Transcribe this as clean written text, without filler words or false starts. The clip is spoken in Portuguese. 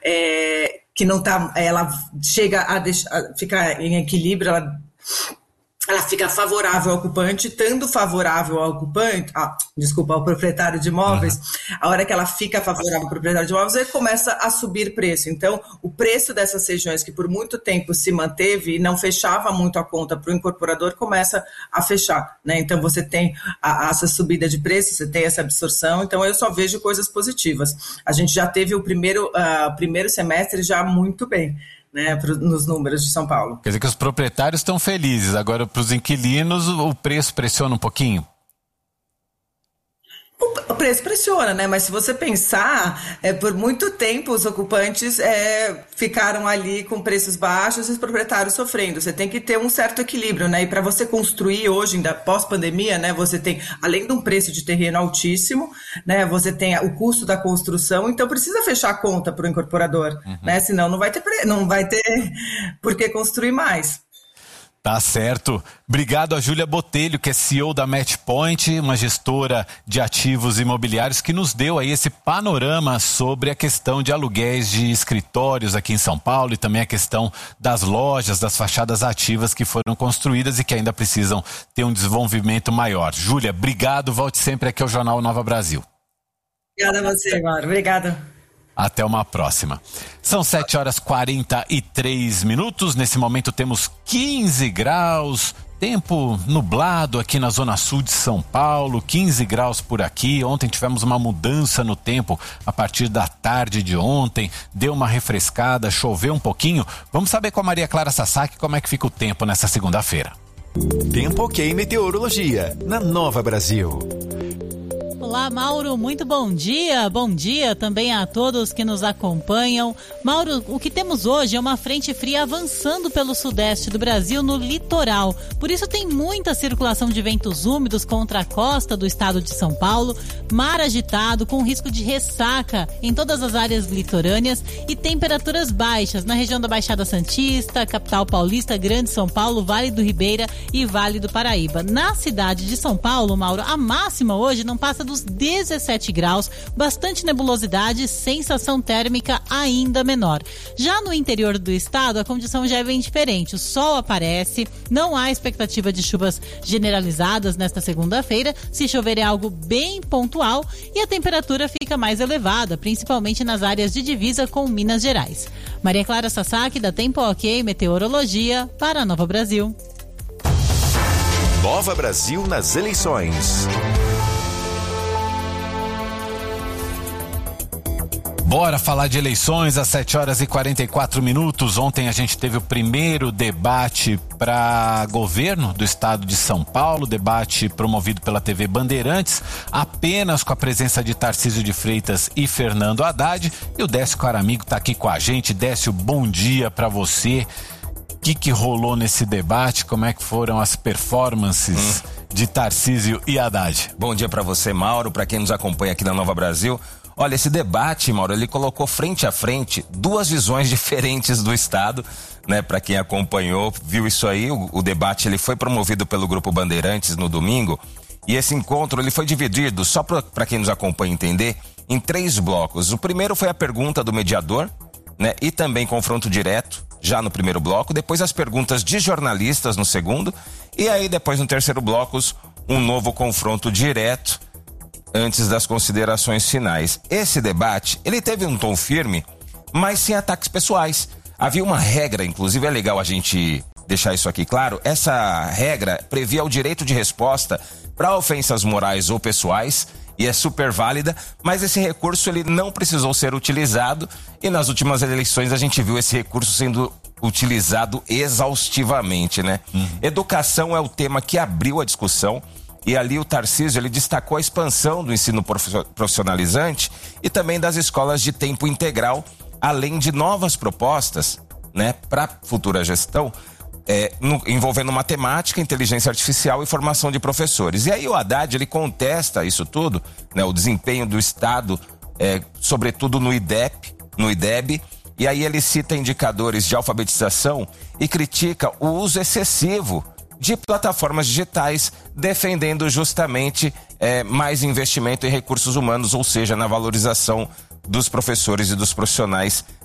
que não tá, ela chega a ficar em equilíbrio, ela fica favorável ao ocupante, estando favorável ao ocupante, ao proprietário de imóveis, a hora que ela fica favorável ao proprietário de imóveis, ele começa a subir preço. Então, o preço dessas regiões que por muito tempo se manteve e não fechava muito a conta para o incorporador, começa a fechar, né? Então, você tem essa subida de preço, você tem essa absorção, então eu só vejo coisas positivas. A gente já teve o primeiro semestre já muito bem, né, nos números de São Paulo. Quer dizer que os proprietários estão felizes, agora para os inquilinos o preço pressiona um pouquinho? O preço pressiona, né? Mas se você pensar, por muito tempo os ocupantes ficaram ali com preços baixos e os proprietários sofrendo. Você tem que ter um certo equilíbrio, né? E para você construir hoje, ainda pós-pandemia, né? Você tem, além de um preço de terreno altíssimo, né? Você tem o custo da construção, então precisa fechar a conta para o incorporador, né? Senão não vai ter por que construir mais. Tá certo. Obrigado a Júlia Botelho, que é CEO da Matchpoint, uma gestora de ativos imobiliários, que nos deu aí esse panorama sobre a questão de aluguéis de escritórios aqui em São Paulo e também a questão das lojas, das fachadas ativas que foram construídas e que ainda precisam ter um desenvolvimento maior. Júlia, obrigado. Volte sempre aqui ao Jornal Nova Brasil. Obrigada a você, Mauro. Obrigada. Até uma próxima. São 7h43. Nesse momento temos 15 graus, tempo nublado aqui na zona sul de São Paulo, 15 graus por aqui. Ontem tivemos uma mudança no tempo a partir da tarde de ontem, deu uma refrescada, choveu um pouquinho. Vamos saber com a Maria Clara Sasaki como é que fica o tempo nessa segunda-feira. Tempo Ok Meteorologia, na Nova Brasil. Olá, Mauro, muito bom dia. Bom dia também a todos que nos acompanham. Mauro, o que temos hoje é uma frente fria avançando pelo sudeste do Brasil no litoral. Por isso tem muita circulação de ventos úmidos contra a costa do estado de São Paulo, mar agitado com risco de ressaca em todas as áreas litorâneas e temperaturas baixas na região da Baixada Santista, capital paulista, Grande São Paulo, Vale do Ribeira e Vale do Paraíba. Na cidade de São Paulo, Mauro, a máxima hoje não passa dos 17 graus, bastante nebulosidade, sensação térmica ainda menor. Já no interior do estado, a condição já é bem diferente. O sol aparece, não há expectativa de chuvas generalizadas nesta segunda-feira. Se chover é algo bem pontual e a temperatura fica mais elevada, principalmente nas áreas de divisa com Minas Gerais. Maria Clara Sasaki, da Tempo Ok Meteorologia, para a Nova Brasil. Nova Brasil nas eleições. Bora falar de eleições às 7h44. Ontem a gente teve o primeiro debate para governo do estado de São Paulo, debate promovido pela TV Bandeirantes, apenas com a presença de Tarcísio de Freitas e Fernando Haddad. E o Décio Caramigo está aqui com a gente. Décio, bom dia para você. O que rolou nesse debate? Como é que foram as performances de Tarcísio e Haddad? Bom dia para você, Mauro, para quem nos acompanha aqui na Nova Brasil. Olha, esse debate, Mauro, ele colocou frente a frente duas visões diferentes do Estado, né? Para quem acompanhou, viu isso aí, o debate ele foi promovido pelo Grupo Bandeirantes no domingo, e esse encontro ele foi dividido, só para quem nos acompanha entender, em 3 blocos. O primeiro foi a pergunta do mediador, né? E também confronto direto, já no primeiro bloco, depois as perguntas de jornalistas no segundo, e aí depois no terceiro bloco, um novo confronto direto, antes das considerações finais. Esse debate, ele teve um tom firme, mas sem ataques pessoais. Havia uma regra, inclusive é legal a gente deixar isso aqui claro, essa regra previa o direito de resposta para ofensas morais ou pessoais, e é super válida, mas esse recurso ele não precisou ser utilizado, e nas últimas eleições a gente viu esse recurso sendo utilizado exaustivamente, né? Educação é o tema que abriu a discussão, e ali o Tarcísio ele destacou a expansão do ensino profissionalizante e também das escolas de tempo integral, além de novas propostas, né, para futura gestão, envolvendo matemática, inteligência artificial e formação de professores. E aí o Haddad ele contesta isso tudo, né, o desempenho do Estado, sobretudo no IDEB, e aí ele cita indicadores de alfabetização e critica o uso excessivo de plataformas digitais, defendendo justamente mais investimento em recursos humanos, ou seja, na valorização dos professores e dos profissionais